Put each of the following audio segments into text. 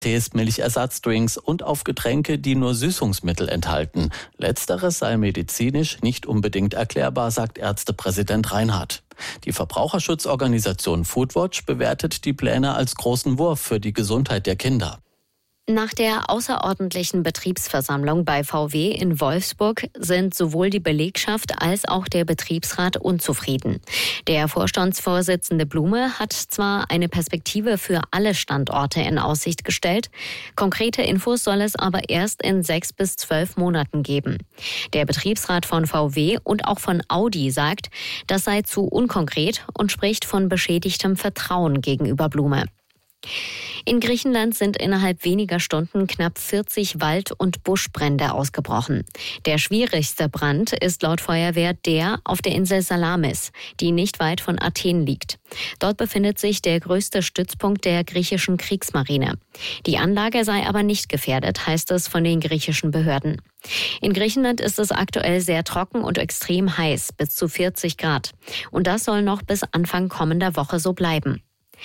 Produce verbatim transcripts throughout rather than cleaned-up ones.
Tees, Milchersatzdrinks und auf Getränke, die nur Süßungsmittel enthalten. Letzteres sei medizinisch nicht unbedingt erklärbar, sagt Ärztepräsident Reinhardt. Die Verbraucherschutzorganisation Foodwatch bewertet die Pläne als großen Wurf für die Gesundheit der Kinder. Nach der außerordentlichen Betriebsversammlung bei V W in Wolfsburg sind sowohl die Belegschaft als auch der Betriebsrat unzufrieden. Der Vorstandsvorsitzende Blume hat zwar eine Perspektive für alle Standorte in Aussicht gestellt, konkrete Infos soll es aber erst in sechs bis zwölf Monaten geben. Der Betriebsrat von V W und auch von Audi sagt, das sei zu unkonkret und spricht von beschädigtem Vertrauen gegenüber Blume. In Griechenland sind innerhalb weniger Stunden knapp vierzig Wald- und Buschbrände ausgebrochen. Der schwierigste Brand ist laut Feuerwehr der auf der Insel Salamis, die nicht weit von Athen liegt. Dort befindet sich der größte Stützpunkt der griechischen Kriegsmarine. Die Anlage sei aber nicht gefährdet, heißt es von den griechischen Behörden. In Griechenland ist es aktuell sehr trocken und extrem heiß, bis zu vierzig Grad. Und das soll noch bis Anfang kommender Woche so bleiben.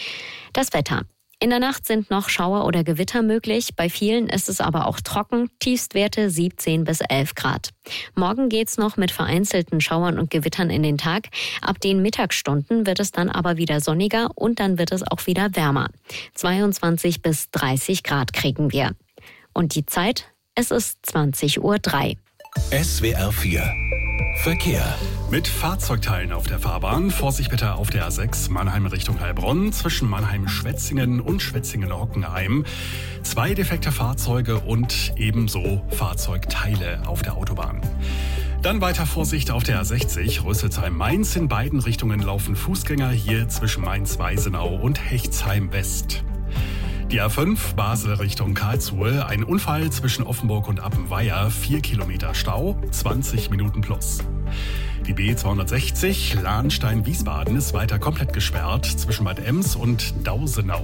Das Wetter. In der Nacht sind noch Schauer oder Gewitter möglich. Bei vielen ist es aber auch trocken. Tiefstwerte siebzehn bis elf Grad. Morgen geht's noch mit vereinzelten Schauern und Gewittern in den Tag. Ab den Mittagsstunden wird es dann aber wieder sonniger und dann wird es auch wieder wärmer. zweiundzwanzig bis dreißig Grad kriegen wir. Und die Zeit? Es ist zwanzig Uhr drei. S W R vier Verkehr. Mit Fahrzeugteilen auf der Fahrbahn. Vorsicht bitte auf der A sechs Mannheim Richtung Heilbronn zwischen Mannheim-Schwetzingen und Schwetzingen-Hockenheim. Zwei defekte Fahrzeuge und ebenso Fahrzeugteile auf der Autobahn. Dann weiter Vorsicht auf der A sechzig Rüsselsheim-Mainz. In beiden Richtungen laufen Fußgänger hier zwischen Mainz-Weisenau und Hechtsheim-West. Die A fünf Basel Richtung Karlsruhe, ein Unfall zwischen Offenburg und Appenweier, vier Kilometer Stau, zwanzig Minuten plus. Die B zweihundertsechzig Lahnstein-Wiesbaden ist weiter komplett gesperrt zwischen Bad Ems und Dausenau.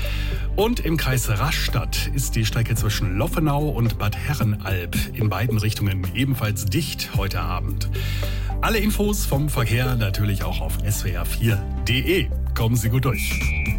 Und im Kreis Rastatt ist die Strecke zwischen Loffenau und Bad Herrenalb in beiden Richtungen ebenfalls dicht heute Abend. Alle Infos vom Verkehr natürlich auch auf S W R vier punkt de. Kommen Sie gut durch.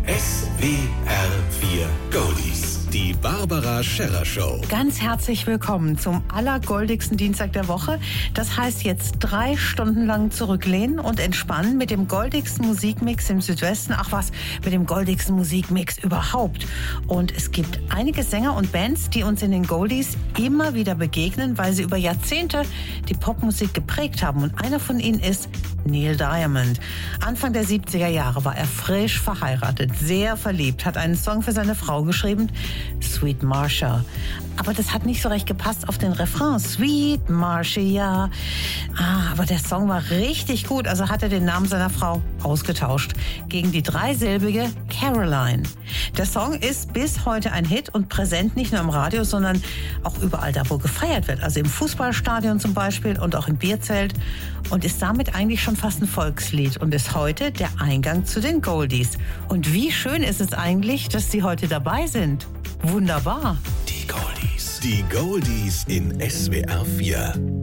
S W R vier Goldies. Die Barbara Scherrer Show. Ganz herzlich willkommen zum allergoldigsten Dienstag der Woche. Das heißt jetzt drei Stunden lang zurücklehnen und entspannen mit dem goldigsten Musikmix im Südwesten. Ach was, mit dem goldigsten Musikmix überhaupt. Und es gibt einige Sänger und Bands, die uns in den Goldies immer wieder begegnen, weil sie über Jahrzehnte die Popmusik geprägt haben. Und einer von ihnen ist Neil Diamond. Anfang der siebziger Jahre war er frisch verheiratet, sehr verliebt, hat einen Song für seine Frau geschrieben, Sweet Marcia. Aber das hat nicht so recht gepasst auf den Refrain. Sweet Marcia. Ah, aber der Song war richtig gut, also hat er den Namen seiner Frau ausgetauscht gegen die dreisilbige Caroline. Der Song ist bis heute ein Hit und präsent nicht nur im Radio, sondern auch überall da, wo gefeiert wird. Also im Fußballstadion zum Beispiel und auch im Bierzelt. Und ist damit eigentlich schon fast ein Volkslied und ist heute der Eingang zu den Goldies. Und wie schön ist es eigentlich, dass Sie heute dabei sind. Wunderbar. Die Goldies. Die Goldies in S W R vier.